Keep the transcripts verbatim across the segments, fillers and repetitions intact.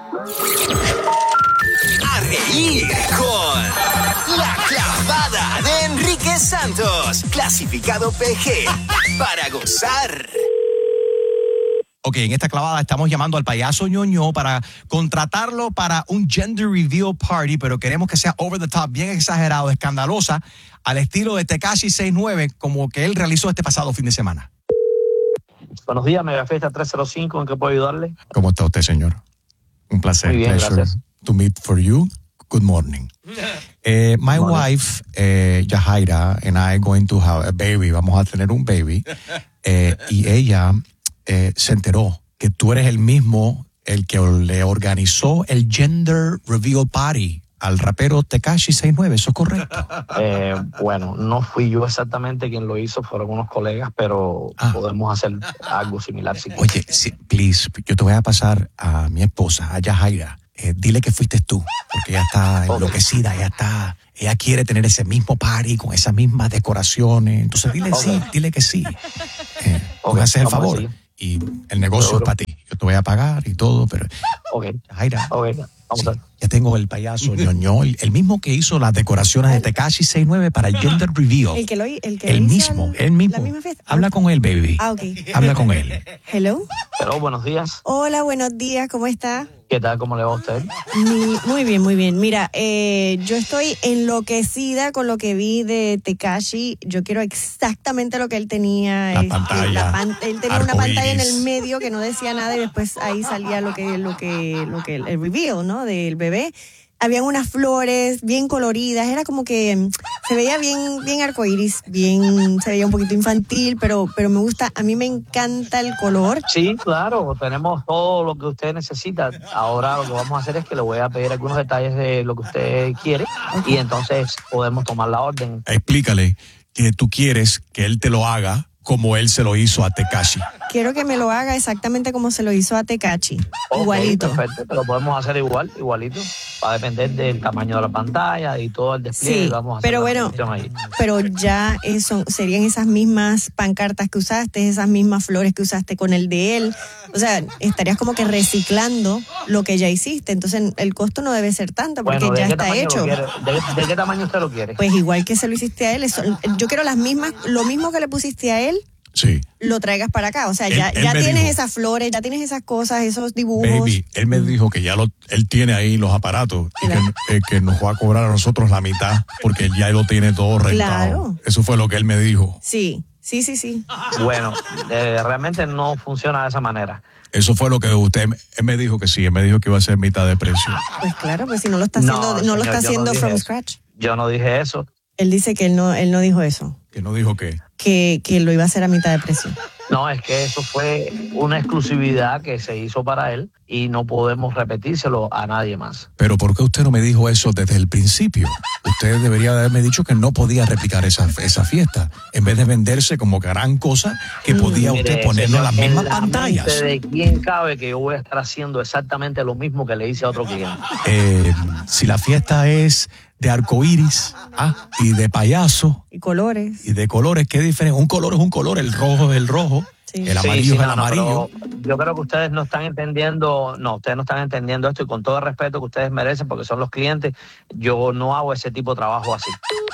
A reír con La Clavada de Enrique Santos, clasificado P G, para gozar. Ok, en esta clavada estamos llamando al payaso ñoño para contratarlo para un gender reveal party, pero queremos que sea over the top, bien exagerado, escandalosa, al estilo de Tekashi sesenta y nueve, como que él realizó este pasado fin de semana. Buenos días, Mega Fiesta tres cero cinco, ¿en qué puedo ayudarle? ¿Cómo está usted, señor? Un placer. Muy bien, Pleasure gracias. to meet for you. Good morning. Eh, my Good morning. wife, eh, Yahaira, and I going to have a baby. Vamos a tener un baby. Eh, y ella eh, se enteró que tú eres el mismo, el que le organizó el Gender Reveal Party al rapero Tekashi sesenta y nueve. ¿Eso es correcto? Eh, bueno, no fui yo exactamente quien lo hizo, fueron unos colegas, pero Ah. podemos hacer algo similar si Oye, sí, please, yo te voy a pasar a mi esposa, a Yahaira. Eh, dile que fuiste tú, porque ella está enloquecida, ella está, ella quiere tener ese mismo party con esas mismas decoraciones. Entonces dile Ok. sí, dile que sí. Eh, tú Ok, me haces el vamos a favor seguir. y el negocio Seguro. es para ti. Yo te voy a pagar y todo, pero Ok, Yahaira, ok, vamos sí, a ver. ya tengo el payaso ñoño, el, el mismo que hizo las decoraciones de Tekashi sesenta y nueve para el Gender Reveal. El que lo el que El hizo mismo, el- el mismo. La misma fiesta. Habla con él, baby. Ah, ok. Habla con él. Hello. Pero buenos días, Hola, buenos días, ¿cómo está? ¿qué tal? ¿Cómo le va a usted? Mi- muy bien, muy bien. Mira, eh, yo estoy enloquecida con lo que vi de Tekashi. Yo quiero exactamente lo que él tenía. La este, pantalla, la pan- él tenía una arcoíris. pantalla en el medio que no decía nada y después ahí salía lo que, lo que, lo que el reveal, ¿no? Del bebé. Habían unas flores bien coloridas, era como que mm, se veía bien, bien arcoíris, bien, se veía un poquito infantil, pero, pero me gusta, a mí me encanta el color. Sí, claro, tenemos todo lo que usted necesita. Ahora lo que vamos a hacer es que le voy a pedir algunos detalles de lo que usted quiere y entonces podemos tomar la orden. Explícale que tú quieres que él te lo haga como él se lo hizo a Tekashi. Quiero que me lo haga exactamente como se lo hizo a Tekashi, Ok, igualito. perfecto, te lo podemos hacer igual, igualito. Va a depender del tamaño de la pantalla y todo el despliegue. Sí, Vamos a hacer pero la bueno, cuestión ahí. pero ya eso, serían esas mismas pancartas que usaste, esas mismas flores que usaste con el de él. O sea, estarías como que reciclando lo que ya hiciste. Entonces el costo no debe ser tanto porque Bueno, ¿de ya qué está tamaño hecho. lo quiere? ¿De, de qué tamaño usted lo quiere? Pues igual que se lo hiciste a él, eso- yo quiero las mismas, lo mismo que le pusiste a él, Sí. lo traigas para acá. O sea, Él- ya, él ya me tienes dijo- esas flores, ya tienes esas cosas, esos dibujos. Baby, él me dijo que ya lo, él tiene ahí los aparatos y que, eh, que nos va a cobrar a nosotros la mitad porque él ya lo tiene todo rentado. Claro. Eso fue lo que él me dijo. Sí, sí, sí, sí. Bueno, eh, realmente no funciona de esa manera. Eso fue lo que usted, él me dijo que sí, él me dijo que iba a ser mitad de precio. Pues claro, pues si no lo está haciendo, no, No, lo señor, está yo no haciendo dije from eso. scratch. Yo no dije eso. Él dice que él no, él no dijo eso, Que no dijo que. que, que lo iba a hacer a mitad de precio. No, es que eso fue una exclusividad que se hizo para él y no podemos repetírselo a nadie más. Pero ¿por qué usted no me dijo eso desde el principio? Usted debería haberme dicho que no podía replicar esa, esa fiesta, en vez de venderse como gran cosa que podía usted Mire, ponerlo en señor, las mismas la pantallas. mente ¿De quién cabe que yo voy a estar haciendo exactamente lo mismo que le hice a otro cliente? Eh, si la fiesta es de arcoíris ah, y de payaso Y colores. y de colores, ¿qué diferencia? Un color es un color, el rojo es el rojo, Sí. el Sí, amarillo sí, es el no, no, amarillo. pero yo creo que ustedes no están entendiendo, no, ustedes no están entendiendo esto y con todo el respeto que ustedes merecen porque son los clientes, yo no hago ese tipo de trabajo así.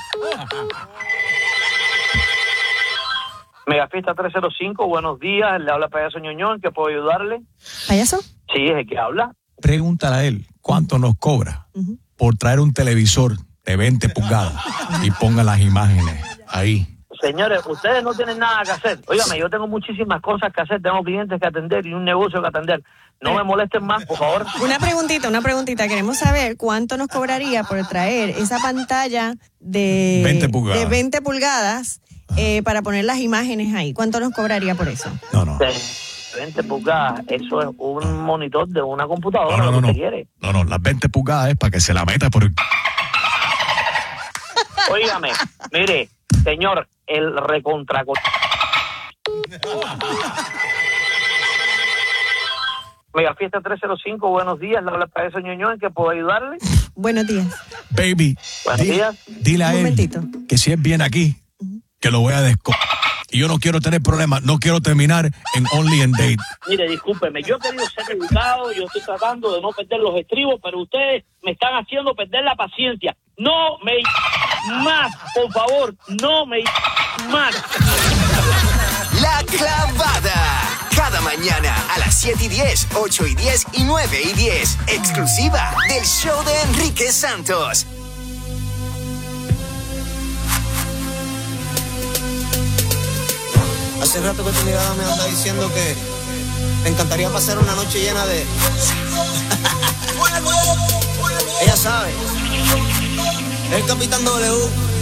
Megapista tres cero cinco, buenos días, le habla Payaso Ñoñón, ¿qué puedo ayudarle? ¿Payaso? Sí, es el que habla. Pregúntale a él cuánto nos cobra Ujú. por traer un televisor de veinte pulgadas y ponga las imágenes ahí. Señores, ustedes no tienen nada que hacer. Óigame, yo tengo muchísimas cosas que hacer, tengo clientes que atender y un negocio que atender. No me molesten más, por favor. Una preguntita, una preguntita. Queremos saber cuánto nos cobraría por traer esa pantalla de veinte pulgadas. de veinte pulgadas eh, para poner las imágenes ahí. ¿Cuánto nos cobraría por eso? No, no. De veinte pulgadas, eso es un monitor de una No, computadora, no, lo no, que no. usted quiere. No, no, las veinte pulgadas es para que se la meta por el... Óigame, mire, señor, el recontra... Megafiesta tres cero cinco, buenos días, le habla Payaso Ñoñón, ¿en qué puedo ayudarle? Buenos días. Baby, Buenos di- días. dile a Un él momentito. que si él viene aquí, que lo voy a desco... y yo no quiero tener problemas, no quiero terminar en Only en Date. Mire, discúlpeme, yo he querido ser educado, yo estoy tratando de no perder los estribos, pero ustedes me están haciendo perder la paciencia. No me más, por favor, no me más. La Clavada. Cada mañana a las siete y diez, ocho y diez y nueve y diez. Exclusiva del show de Enrique Santos. Hace rato que tu mirada me anda diciendo que te encantaría pasar una noche llena de... Ella sabe. El Capitán W.